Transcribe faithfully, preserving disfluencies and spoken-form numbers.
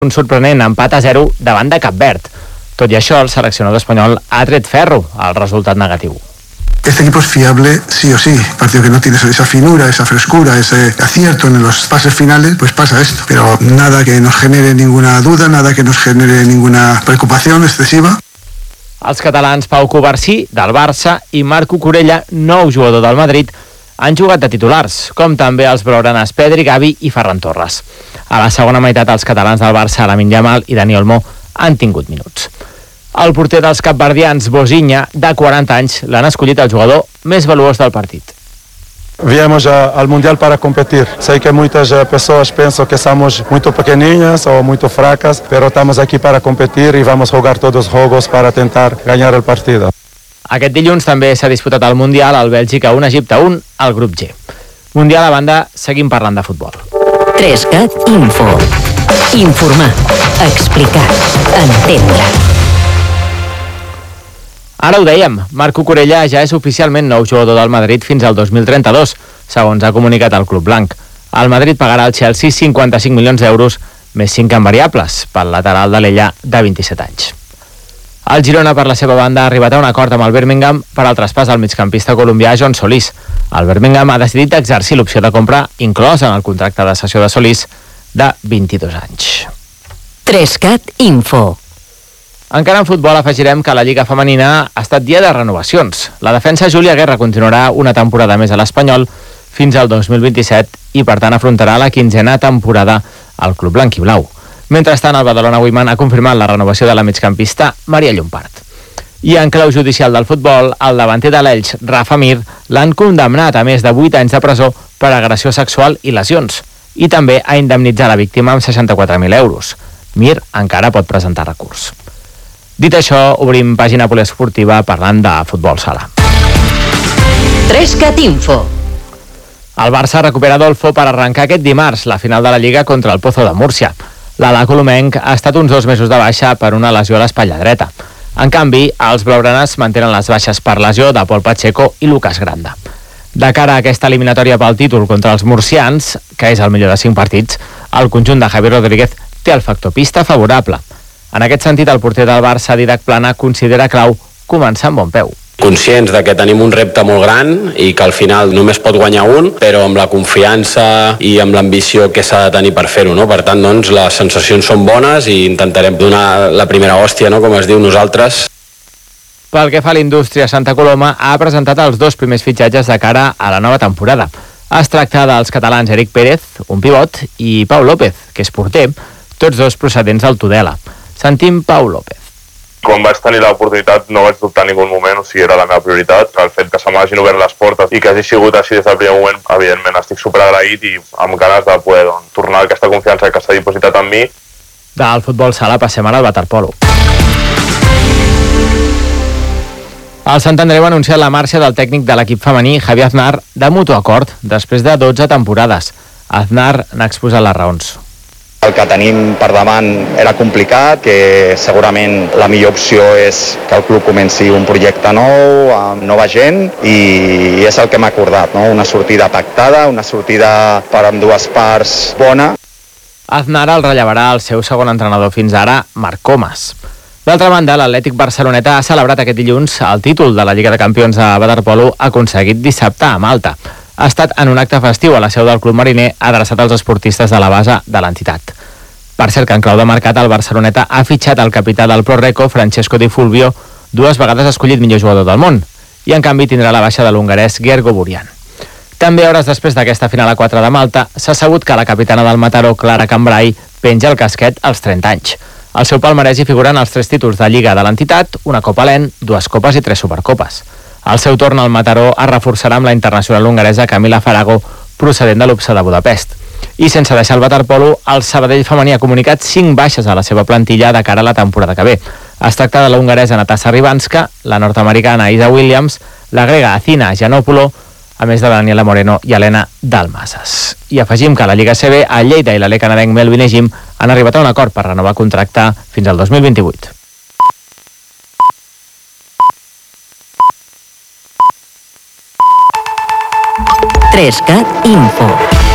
un sorprenent empat a zero davant de Cap Verd. Tot i això, el seleccionador espanyol ha tret ferro al resultat negatiu. Este equipo es fiable sí o sí, partido que no tiene esa finura, esa frescura, ese acierto en los pases finales, pues pasa esto, pero nada que nos genere ninguna duda, nada que nos genere ninguna preocupación excesiva. Els catalans Pau Covarsí, del Barça, i Marc Cucurella, nou jugador del Madrid, han jugat de titulars, com també els blaugranes Pedri, Gavi i Ferran Torres. A la segona meitat, els catalans del Barça, Lamine Yamal i Dani Olmo, han tingut minuts. El porter dels capverdians, Bozinha, de quaranta anys, l'han escollit el jugador més valuós del partit. Viemos al Mundial para competir. Sé que muchas personas piensan que somos muy pequeñas o muy fracas, pero estamos aquí para competir y vamos a jugar todos los juegos para intentar ganar el partido. Aquest dilluns també s'ha disputat el Mundial, al Bèlgica un, Egipte un, al grup G. Mundial a banda, seguim parlant de futbol. tres cat Info. Informar, explicar, entendre. Ara ho dèiem, Marc Cucurella ja és oficialment nou jugador del Madrid fins al dos mil trenta-dos, segons ha comunicat el club blanc. El Madrid pagarà al Chelsea cinquanta-cinc milions d'euros, més cinc en variables, pel lateral de l'Ella de vint-i-set anys. El Girona, per la seva banda, ha arribat a un acord amb el Birmingham per al traspàs al migcampista colombià John Solís. El Birmingham ha decidit exercir l'opció de compra inclosa en el contracte de cessió de Solís de vint-i-dos anys. tres cat Info. Encara en futbol afegirem que la Lliga Femenina ha estat dia de renovacions. La defensa Júlia Guerra continuarà una temporada més a l'Espanyol fins al dos mil vint-i-set i per tant afrontarà la quinzena temporada al club blanquiblau. Mentrestant, el Badalona Women ha confirmat la renovació de la migcampista Maria Llompart. I en clau judicial del futbol, el davanter de l'Elx, Rafa Mir, l'han condemnat a més de vuit anys de presó per agressió sexual i lesions. I també ha indemnitzat la víctima amb seixanta-quatre mil euros. Mir encara pot presentar recurs. Dit això, obrim pàgina poliesportiva parlant de futbol sala. tres cat Info. El Barça recupera Adolfo per arrencar aquest dimarts la final de la Lliga contra el Pozo de Múrcia. L'ala colomenc ha estat uns dos mesos de baixa per una lesió a l'espatlla dreta. En canvi, els blaugranes mantenen les baixes per lesió de Pol Pacheco i Lucas Granda. De cara a aquesta eliminatòria pel títol contra els murcians, que és el millor de cinc partits, el conjunt de Javier Rodríguez té el factor pista favorable. En aquest sentit, el porter del Barça, Didac Plana, considera clau començar amb bon peu. Conscients de que tenim un repte molt gran i que al final només pot guanyar un, però amb la confiança i amb l'ambició que s'ha de tenir per fer-ho, no? Per tant, doncs, les sensacions són bones i intentarem donar la primera hòstia, no? Com es diu nosaltres. Pel que fa a l'indústria, Santa Coloma ha presentat els dos primers fitxatges de cara a la nova temporada. Es tracta dels catalans Eric Pérez, un pivot, i Pau López, que és porter, tots dos procedents del Tudela. Sentim Pau López. Quan vaig tenir l'oportunitat no vaig dubtar en ningú moment, o sigui, era la meva prioritat. El fet que se m'hagin obert les portes i que hagi sigut així des del primer moment, evidentment estic superagraït i amb ganes de poder doncs, tornar aquesta confiança que s'ha dipositat en mi. Del futbol sala passem ara al waterpolo. El Sant Andreu ha anunciat la marxa del tècnic de l'equip femení, Javier Aznar, de mutu acord, després de dotze temporades. Aznar n'ha exposat les raons. El que tenim per davant era complicat, que segurament la millor opció és que el club comenci un projecte nou, amb nova gent, i és el que hem acordat, no? Una sortida pactada, una sortida per amb dues parts bona. Aznar el rellevarà el seu segon entrenador fins ara, Marc Comas. D'altra banda, l'Atlètic Barceloneta ha celebrat aquest dilluns el títol de la Lliga de Campions de waterpolo aconseguit dissabte a Malta. Ha estat en un acte festiu a la seu del Club Mariner adreçat als esportistes de la base de l'entitat. Per cert que en clau de mercat el Barceloneta ha fitxat el capità del Proreco, Francesco Di Fulvio, dues vegades escollit millor jugador del món, i en canvi tindrà la baixa de l'hongarès Gergo Burian. També hores després d'aquesta final a quatre de Malta s'ha sabut que la capitana del Mataró, Clara Cambrai, penja el casquet als trenta anys. Al seu palmarès hi figuren els tres títols de Lliga de l'entitat, una Copa Len, dues Copes i tres Supercopes. Al seu torn, el Mataró es reforçarà amb la internacional hongaresa Camila Farago, procedent de l'Upsa de Budapest. I sense deixar el waterpolo, el Sabadell femení ha comunicat cinc baixes a la seva plantilla de cara a la temporada que ve. Es tracta de la hongaresa Natasa Ribanska, la nord-americana Isa Williams, la grega Athina Giannopoulos, a més de Daniela Moreno i Helena Dalmases. I afegim que a la Lliga C B, el Lleida i l'Ale canadenc Melvin Ejim han arribat a un acord per renovar contracte fins al dos mil vint-i-vuit. tres cat Info.